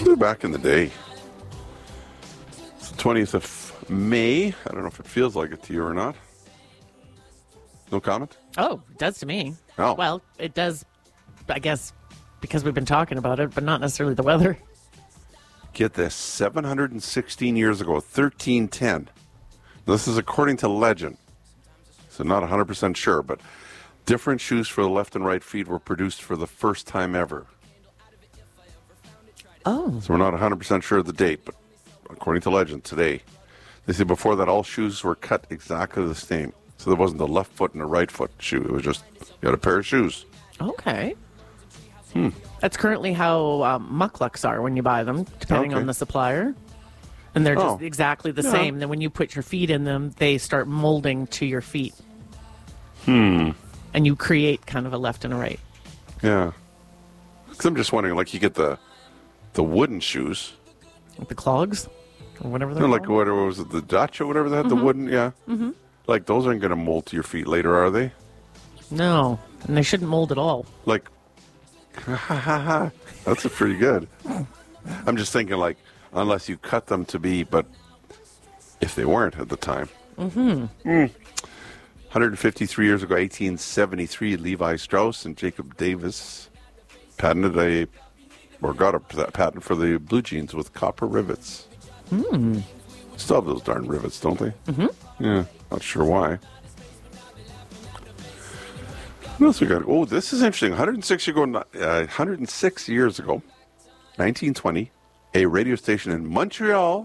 Back in the day. It's the 20th of May. I don't know if it feels like it to you or not. No comment? Oh, it does to me. Oh. Well, it does, I guess, because we've been talking about it, but not necessarily the weather. Get this, 716 years ago, 1310. This is according to legend. So not 100% sure, but different shoes for the left and right feet were produced for the first time ever. Oh. So we're not 100% sure of the date, but according to legend, today. They say before that, all shoes were cut exactly the same. So there wasn't a left foot and a right foot shoe. It was just, you had a pair of shoes. Okay. That's currently how mucklucks are when you buy them, depending on the supplier. And they're just exactly the same. Then when you put your feet in them, they start molding to your feet. And you create kind of a left and a right. Yeah. Because I'm just wondering, like, you get the wooden shoes. Like the clogs? Or whatever they're You know, like, called. whatever was it, the Dutch or whatever they had, the wooden, Like, those aren't going to mold to your feet later, are they? No. And they shouldn't mold at all. Like, that's pretty good. I'm just thinking, like, unless you cut them to be, but if they weren't at the time. 153 years ago, 1873, Levi Strauss and Jacob Davis got a patent for the blue jeans with copper rivets. Still have those darn rivets, don't they? Yeah, not sure why. What else we got? Oh, this is interesting. 106 years ago, 1920, a radio station in Montreal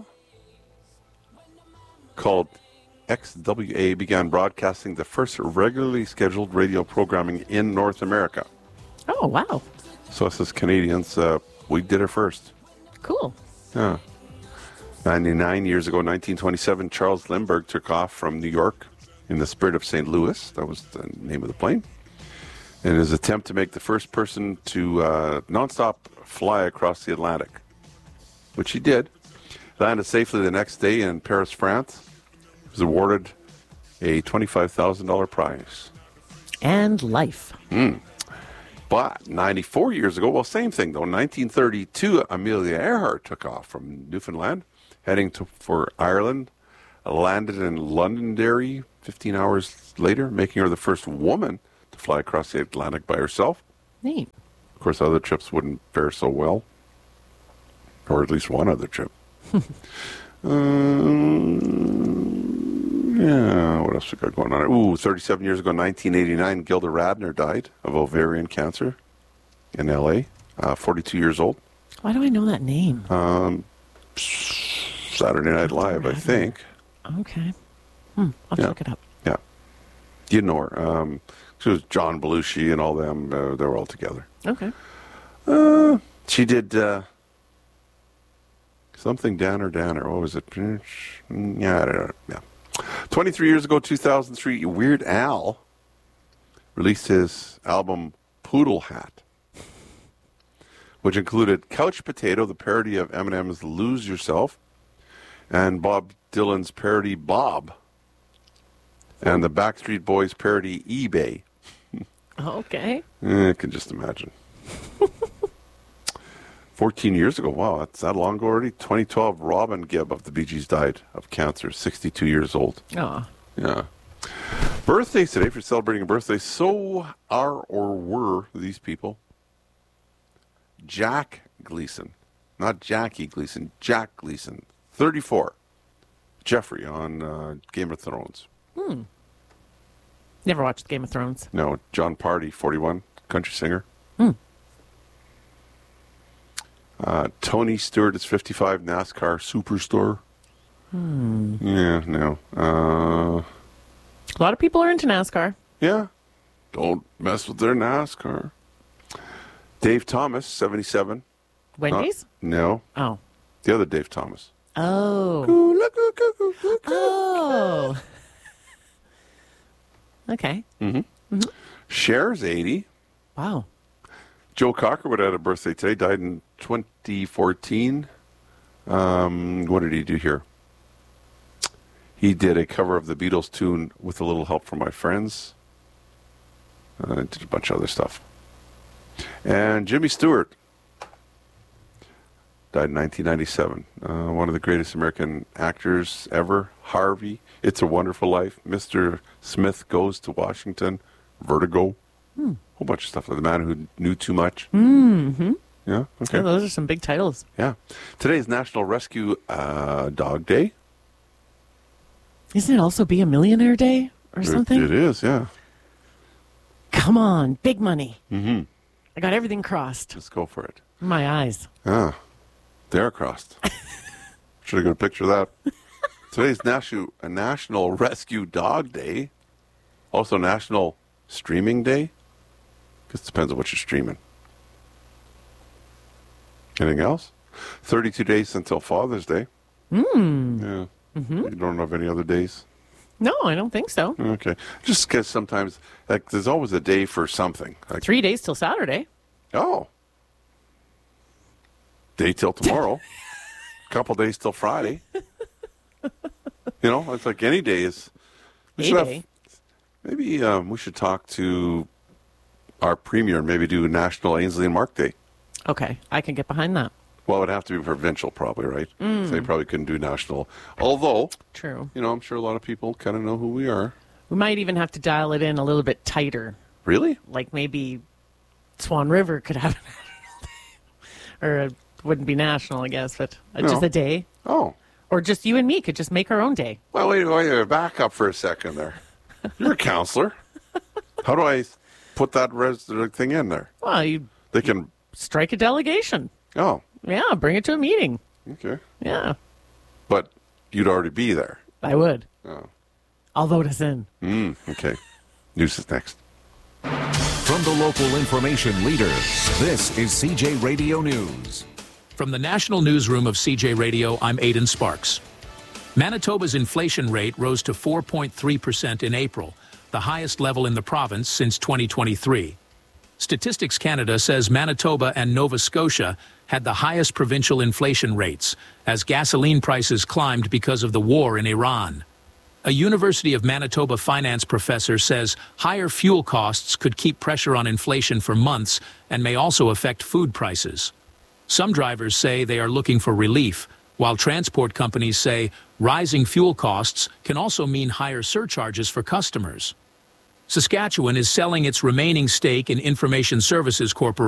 called XWA began broadcasting the first regularly scheduled radio programming in North America. Oh, wow. So us as Canadians, we did it first. Cool. Yeah. 99 years ago, 1927, Charles Lindbergh took off from New York in the Spirit of St. Louis. That was the name of the plane. In his attempt to make the first person to nonstop fly across the Atlantic, which he did. Landed safely the next day in Paris, France. He was awarded a $25,000 prize. And life. But 94 years ago, well, same thing though. 1932, Amelia Earhart took off from Newfoundland, heading for Ireland. Landed in Londonderry 15 hours later, making her the first woman to fly across the Atlantic by herself. Neat. Of course, other trips wouldn't fare so well, or at least one other trip. Yeah, what else we got going on? Ooh, 37 years ago, 1989, Gilda Radner died of ovarian cancer in L.A., 42 years old. Why do I know that name? Saturday Night Live, I think. Okay. I'll have to look it up. Yeah. You know her. She was John Belushi and all them. They were all together. Okay. She did something Danner. What was it? Yeah, I don't know. Yeah. 23 years ago, 2003, Weird Al released his album Poodle Hat, which included Couch Potato, the parody of Eminem's Lose Yourself, and Bob Dylan's parody Bob, and the Backstreet Boys parody eBay. Okay. I can just imagine. 14 years ago. Wow, that's that long ago already. 2012, Robin Gibb of the Bee Gees died of cancer, 62 years old. Oh. Yeah. Birthdays today, for celebrating a birthday. So are or were these people. Jack Gleason. Not Jackie Gleason. Jack Gleason. 34. Jeffrey on Game of Thrones. Never watched Game of Thrones. No, John Party, 41. Country singer. Tony Stewart is 55, NASCAR superstar. Yeah, no. A lot of people are into NASCAR. Yeah. Don't mess with their NASCAR. Dave Thomas, 77. Wendy's? No. Oh. The other Dave Thomas. Oh. Oh. Okay. Cher's 80. Wow. Joe Cocker would have had a birthday today. Died in 2014. What did he do here? He did a cover of the Beatles tune With a Little Help from My Friends. Did a bunch of other stuff. And Jimmy Stewart. died in 1997. One of the greatest American actors ever. Harvey, It's a Wonderful Life, Mr. Smith Goes to Washington, Vertigo, whole bunch of stuff. The Man Who Knew Too Much. Mm-hmm. Yeah, okay. Yeah, those are some big titles. Yeah. Today is National Rescue Dog Day. Isn't it also Be a Millionaire Day or something? It is, yeah. Come on, big money. Mm-hmm. I got everything crossed. Let's go for it. My eyes. Ah, they're crossed. Should have got a picture of that. Today's National Rescue Dog Day. Also National Streaming Day. Guess it depends on what you're streaming. Anything else? 32 days until Father's Day. Yeah. Mm-hmm. You don't have any other days? No, I don't think so. Okay. Just because sometimes, like, there's always a day for something. Like, 3 days till Saturday. Oh. Day till tomorrow. Couple days till Friday. You know, it's like any day is. Maybe we should talk to our premier and maybe do National Ainsley and Mark Day. Okay, I can get behind that. Well, it would have to be provincial, probably, right? So they probably couldn't do national. Although, true. You know, I'm sure a lot of people kind of know who we are. We might even have to dial it in a little bit tighter. Really? Like maybe Swan River could have a national day. Or it wouldn't be national, I guess, but just a day. Oh. Or just you and me could just make our own day. Well, wait, back up for a second there. You're a counselor. How do I put that thing in there? Well, They can strike a delegation. Oh. Yeah, bring it to a meeting. Okay. Yeah. But you'd already be there. I would. Oh. I'll vote us in. Okay. News is next. From the local information leader, this is CJ Radio News. From the National Newsroom of CJ Radio, I'm Aidan Sparks. Manitoba's inflation rate rose to 4.3% in April, the highest level in the province since 2023. Statistics Canada says Manitoba and Nova Scotia had the highest provincial inflation rates as gasoline prices climbed because of the war in Iran. A University of Manitoba finance professor says higher fuel costs could keep pressure on inflation for months and may also affect food prices. Some drivers say they are looking for relief, while transport companies say rising fuel costs can also mean higher surcharges for customers. Saskatchewan is selling its remaining stake in Information Services Corporation